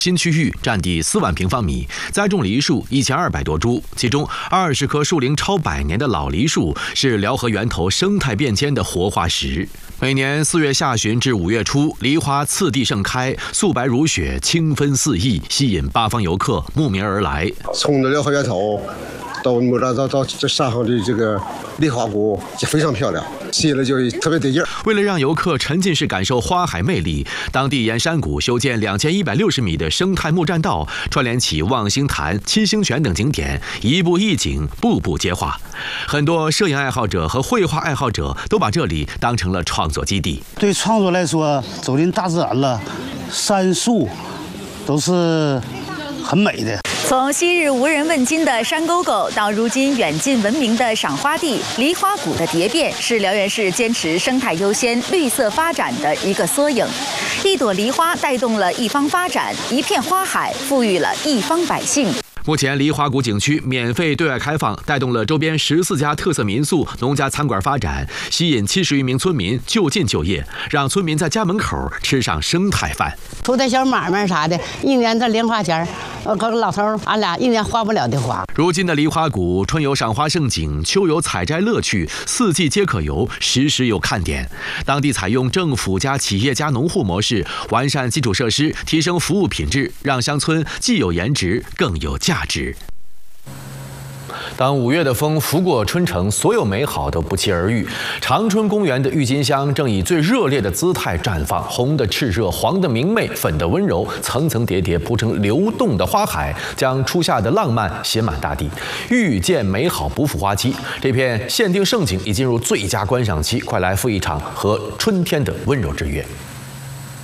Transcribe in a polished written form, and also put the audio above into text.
新区域占地4万平方米，栽种梨树1200多株，其中20棵树龄超100年的老梨树是辽河源头生态变迁的活化石。每年4月下旬至5月初，梨花次第盛开，素白如雪，清芬四溢，吸引八方游客慕名而来。 从辽河源头到木栅到这山上的这个梨花谷，就非常漂亮，吸引了就特别得劲儿。 为了让游客沉浸式感受花海魅力，当地沿山谷修建2160米的生态木栈道，串联起望星潭、七星泉等景点，一步一景，步步皆画。很多摄影爱好者和绘画爱好者都把这里当成了创作基地。 对创作来说，走进大自然了，山树都是很美的。 从昔日无人问津的山沟沟，到如今远近闻名的赏花地，梨花谷的蝶变是辽源市坚持生态优先、绿色发展的一个缩影。一朵梨花带动了一方发展，一片花海赋予了一方百姓。 目前，梨花谷景区免费对外开放，带动了周边14家特色民宿、农家餐馆发展，吸引70余名村民就近就业，让村民在家门口吃上生态饭。 图点小买卖啥的，一年这零花钱，跟老头俺俩一年花不了的花。 如今的梨花谷，春有赏花盛景，秋有采摘乐趣，四季皆可游，时时有看点。当地采用政府加企业加农户模式，完善基础设施，提升服务品质，让乡村既有颜值，更有价值。当5月的风拂过春城，所有美好都不期而遇。长春公园的郁金香正以最热烈的姿态绽放，红的炽热，黄的明媚，粉的温柔，层层叠叠铺成流动的花海，将初夏的浪漫写满大地。遇见美好不负花期，这片限定盛景已进入最佳观赏期，快来赴一场和春天的温柔之约。